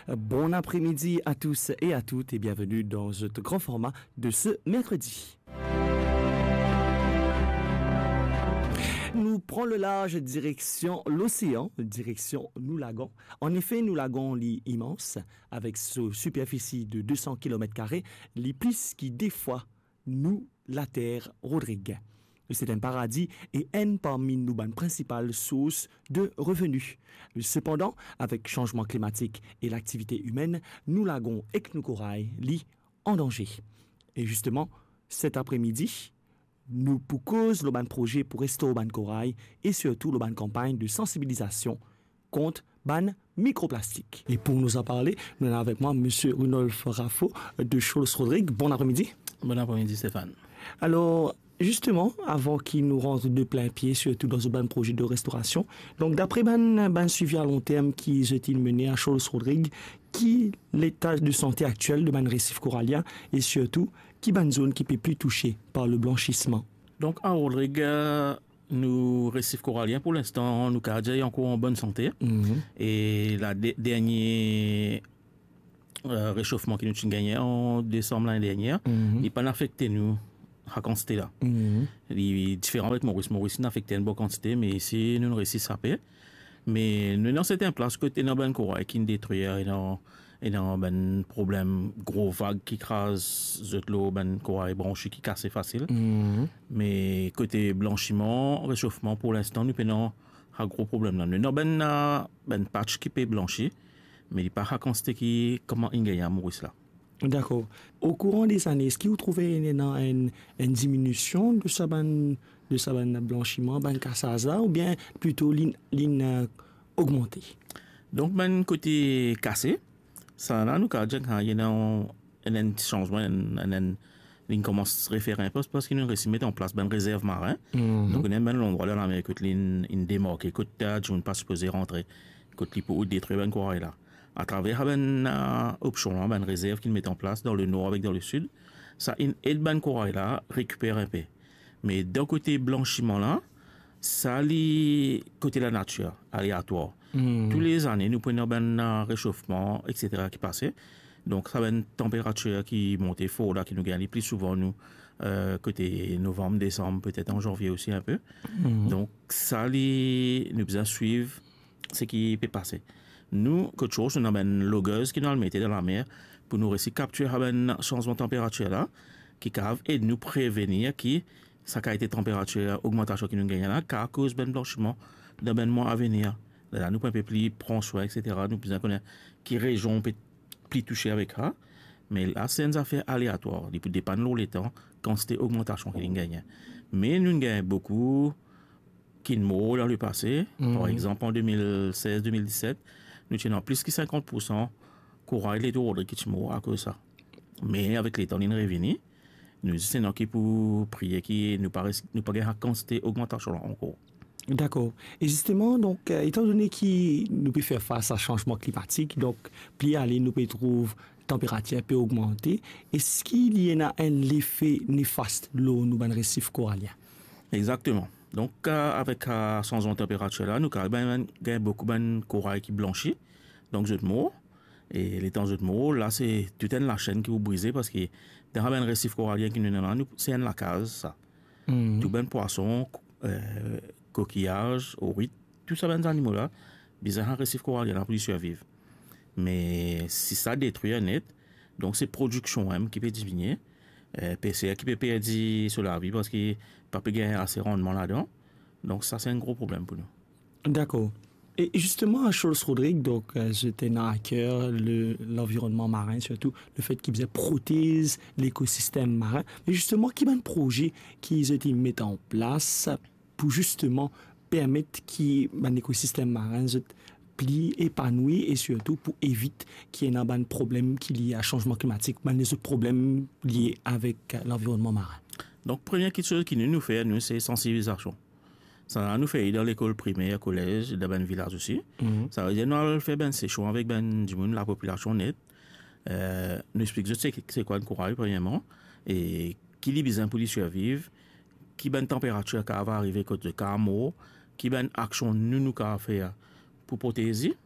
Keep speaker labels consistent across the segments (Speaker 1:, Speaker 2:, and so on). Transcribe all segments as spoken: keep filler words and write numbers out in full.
Speaker 1: Bon après-midi à tous et à toutes et bienvenue dans ce grand format de ce mercredi. Nous prenons le large direction l'océan, direction Noulagon. En effet, Noulagon est immense, avec sa superficie de deux cents kilomètres carrés, les plus qui des fois nous la terre Rodrigue. C'est un paradis et une parmi nos principales sources de revenus. Cependant, avec changement climatique et l'activité humaine, Noulagon et Knoukoraï lient en danger. Et justement, cet après-midi, nous pour cause le ban projet pour restaurer le ban corail et surtout le ban campagne de sensibilisation contre ban microplastique. Et pour nous en parler, nous avons avec moi M. Runolf Raffo de Scholz-Rodrigue. Bon après-midi.
Speaker 2: Bon après-midi Stéphane.
Speaker 1: Alors, justement, avant qu'il nous rentre de plein pied, surtout dans ce ban projet de restauration, donc d'après ban, ban suivi à long terme qui est mené à Scholz-Rodrigue, qui l'état de santé actuel de ban récif corallien et surtout qui ban zone qui peut plus toucher par le blanchissement.
Speaker 2: Donc à Rodrigue, nous récifs coralliens pour l'instant, nous cadres encore en bonne santé. Mm-hmm. Et la de- dernier euh, réchauffement qui nous a gagné en décembre l'année dernière, mm-hmm. il n'a pas affecté nous à quantité là. Mm-hmm. Il est différent avec Maurice. Maurice n'a affecté une bonne quantité, mais ici nous nous réussissons à payer. Mais nous avons certains places côté dans ben corail qui nous détruit et dans et dans ben problème gros vagues qui crasent l'eau ben corail branché qui casse facile. Mm-hmm. Mais côté blanchiment, réchauffement pour l'instant nous prenons un gros problème là. Nous avons ben ben patch qui peut blanchir, mais il pas à constater qui comment il gagne à Maurice là.
Speaker 1: D'accord. Au courant des années, est-ce que vous trouvez une, une, une diminution de ce ban, de ce ban blanchiment, ban cassage ou bien plutôt l'in, l'in augmenté?
Speaker 2: Donc, ben côté cassé, ça là, nous, quand il y a un, un changement, un, un, il commence à se référer un peu parce qu'il nous réussit à mettre en place ben réserve marin. Mm-hmm. Donc, on a ben l'endroit là, l'Amérique, il il démarque, écoute, je ne pas supposé rentrer, écoute, il peut détruire ben corail là. À travers une euh, option, une réserve qu'ils mettent en place dans le nord avec dans le sud, ça aide ben corail là récupère un peu. Mais d'un côté blanchiment là, ça li côté la nature aléatoire. Mm. Tous les années nous prenons ben euh, réchauffement et cetera qui passait. Donc ça a une température qui montait fort là qui nous gagne plus souvent nous euh, côté novembre, décembre, peut-être en janvier aussi un peu. Mm. Donc ça li nous besoin suivre ce qui peut passer. Nous, quelque chose, nous avons une logueuse qui nous le mettait dans la mer pour nous réussir capturer un changement de température là, qui cave et nous prévenir qui ça a été température augmentation qui nous gagne là, car à cause d'un blanchiment dans ben mois à venir. Là, nous pouvons plus prendre soin, et cetera. Nous pouvons connaître qui région peut plus toucher avec ça. Mais là, c'est une affaire aléatoire. Il peut dépendre de l'état quand c'était augmentation qui nous gagne. Mais nous gagnons beaucoup qui nous dans le passé. Mm-hmm. Par exemple, en deux mille seize deux mille dix-sept, nous tenons plus que cinquante pour cent corail les deux qui sont à cause de ça. Mais avec les temps de revenus, nous sommes qui pour prier qui nous paraît nous pas gagner quantité augmentation encore.
Speaker 1: D'accord. Et justement, donc, euh, étant donné que nous pouvons faire face à changement climatique, donc, plus aller, nous pouvons trouver température peut augmenter. Est-ce qu'il y a un effet néfaste de l'eau nous ban récif corallien?
Speaker 2: Exactement. Donc, euh, avec un euh, changement de température là, nous avons ben, ben, beaucoup de corail qui blanchit. Donc, jeu de mots. Et les temps jeu de mots, là, c'est toute une la chaîne qui vous brisez parce que dans un récif corallien qui nous a, c'est une lacase, ça. Mm-hmm. Tout ben poisson, euh, coquillages, orites, tout ça, ben animaux là, bizarre un récif corallien là pour y survivre. Mais si ça détruit un net, donc c'est production même qui peut diminuer. Euh, P C A qui peut perdre sur la vie parce qu'il ne peut pas gagner assez rendement là-dedans. Donc ça, c'est un gros problème pour nous.
Speaker 1: D'accord. Et justement, à Scholz-Rodrigue, donc, euh, je tenais à cœur le, l'environnement marin, surtout le fait qu'ils faisaient protège l'écosystème marin. Mais justement, qu'il y a un projet qu'ils ont été mis en place pour justement permettre qu'un écosystème marin se plie, épanoui et surtout pour éviter qu'il y ait un problème qui est lié à changement climatique, des problèmes liés avec l'environnement marin.
Speaker 2: Donc, première chose qui nous fait, nous, c'est sensibilisation. Ça nous fait dans l'école primaire, collège, dans ben village aussi. Mm-hmm. Ça veut dire nous fait ben séchon avec ben du monde la population nette. Euh, nous explique je sais c'est quoi le corail premièrement et qui li besoin pour y survivre, qui ben température qui va arriver côté de camo, qui ben action nous nous ca faire pour protéger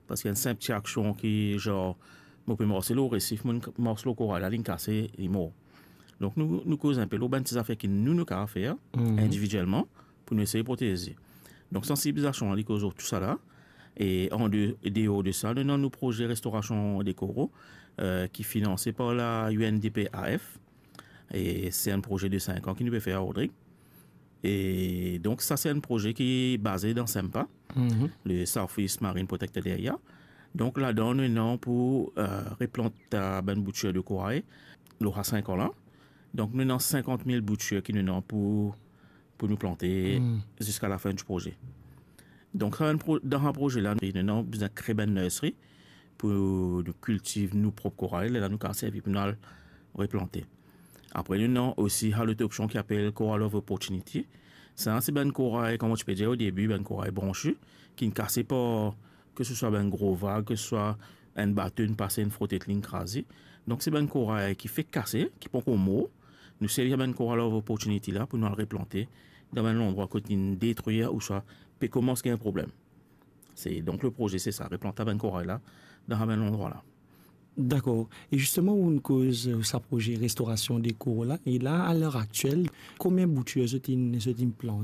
Speaker 2: Parce qu'il y a une simple petite action qui, genre, je peux morceau le récif, mon morceau coral, la ligne cassée, il est mort. Donc, nous, nous causons un peu l'eau, ben, ces affaires qui nous, nous, avons faire mm-hmm. individuellement pour nous essayer de protéger. Donc, sensibilisation, les causes, tout ça là. Et en dehors de ça, nous avons nos projets restauration des coraux euh, qui est financé par la U N D P A F. Et c'est un projet de cinq ans qui nous peut faire à Audrey. Et donc, ça, c'est un projet qui est basé dans SEMPA, mm-hmm. le Southeast Marine Protected Area. Donc, là-dedans, nous avons pour euh, replanter une bouture de corail, l'aura cinq ans là. Donc, nous avons cinquante mille boutures qui nous avons pour, pour nous planter mm. jusqu'à la fin du projet. Donc, dans un projet là, nous avons besoin de créer une nurserie pour nous cultiver nos propres corails. Là, nous avons servi pour nous replanter. Après, nous avons aussi l'autre option qui s'appelle Coral of Opportunity. C'est un ben corail, comme tu peux dire au début, ben corail branchu, qui ne casse pas, que ce soit un gros vague, que ce soit un bateau, une passée, une frottée de ligne crasée. Donc, c'est ben corail qui fait casser, qui prend comme mot. Nous servons ben Coral of Opportunity là pour nous le replanter dans un endroit qui est détruit ou soit peut commencer à un problème. C'est, donc, le projet, c'est ça, replanter ben corail là dans un endroit là.
Speaker 1: D'accord. Et justement, une cause, ça projet restauration des coraux là. Et là, à l'heure actuelle, combien de boutures ce team plante?